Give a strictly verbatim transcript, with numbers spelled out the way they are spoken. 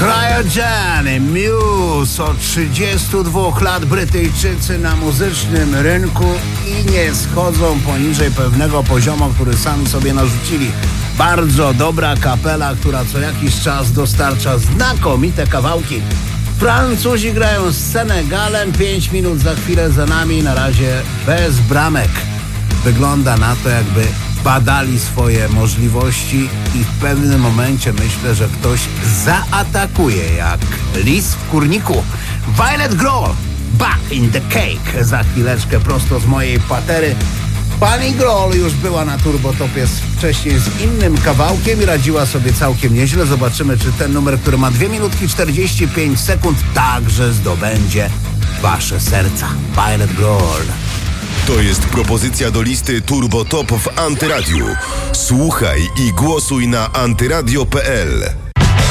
Cryogen, Muse, od trzydziestu dwóch lat Brytyjczycy na muzycznym rynku i nie schodzą poniżej pewnego poziomu, który sami sobie narzucili. Bardzo dobra kapela, która co jakiś czas dostarcza znakomite kawałki. Francuzi grają z Senegalem, pięć minut za chwilę za nami, na razie bez bramek. Wygląda na to, jakby badali swoje możliwości i w pewnym momencie myślę, że ktoś zaatakuje jak lis w kurniku. Violet Grohl, Back in the Cake, za chwileczkę prosto z mojej patery. Pani Grohl już była na Turbotopie wcześniej z innym kawałkiem i radziła sobie całkiem nieźle. Zobaczymy, czy ten numer, który ma dwie minutki czterdzieści pięć sekund, także zdobędzie wasze serca. Violet Grohl. To jest propozycja do listy Turbo Top w Antyradiu. Słuchaj i głosuj na antyradio kropka p l.